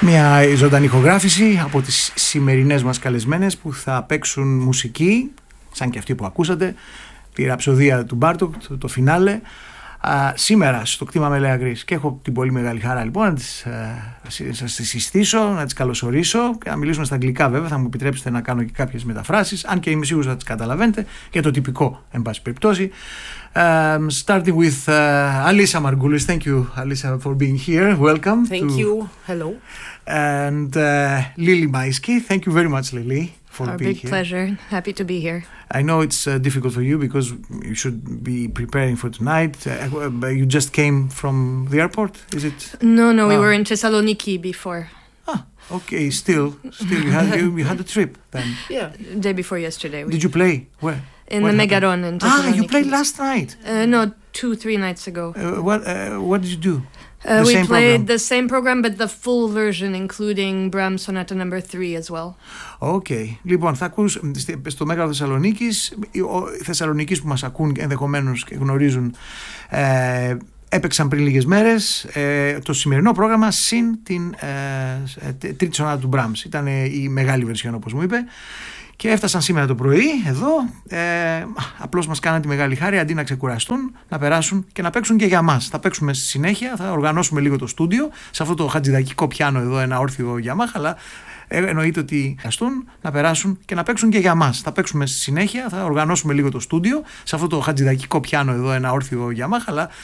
Μια ζωντανή ηχογράφηση από τις σημερινές μας καλεσμένες που θα παίξουν μουσική, σαν και αυτή που ακούσατε, τη ραψοδία του Μπάρτοκ, το φινάλε, σήμερα στο κτήμα Μελέα Γκρις. Και έχω την πολύ μεγάλη χαρά λοιπόν να σας τις συστήσω, να τις καλωσορίσω και να μιλήσουμε στα αγγλικά βέβαια. Θα μου επιτρέψετε να κάνω και κάποιες μεταφράσεις, αν και είμαι σίγουρος θα τις καταλαβαίνετε, για το τυπικό εν πάση περιπτώσει. Starting with Alisa Margulis. Thank you, Alisa, for being here. Welcome. Thank you. Hello. And Lily Maisky. Thank you very much, Lily, for Our being big here. pleasure. Happy to be here. I know it's difficult for you because you should be preparing for tonight. You just came from the airport, is it? No, we were in Thessaloniki before. Okay. Still, you had a trip then. Yeah, day before yesterday. Did you play? Where? In the Megaron in Thessaloniki. You played last night. No, 2-3 nights ago. What did you do? We played the same program, but the full version, including Brahms Sonata No. 3 as well. Okay. Λοιπόν, θα ακούς στο Μέγαρο Θεσσαλονίκης, οι Θεσσαλονίκης που μας ακούν ενδεχομένως και γνωρίζουν, έπαιξαν πριν λίγες μέρες το σημερινό πρόγραμμα συν την τρίτη σονάτα του Brahms. Ήταν η μεγάλη βερσιόν, όπως μου είπε. Και έφτασαν σήμερα το πρωί εδώ, απλώς μας κάναν τη μεγάλη χάρη, αντί να ξεκουραστούν, να περάσουν και να παίξουν και για μας. Θα παίξουμε στη συνέχεια, θα οργανώσουμε λίγο το στούντιο, σε αυτό το χατζηδακικό πιάνο εδώ, ένα όρθιο Yamaha, αλλά εννοείται ότι αστούν να περάσουν και να παίξουν και για μας. Θα παίξουμε στη συνέχεια, θα οργανώσουμε λίγο το στούντιο, σε αυτό το χατζηδακικό πιάνο εδώ, ένα όρθιο Yamaha, αλλά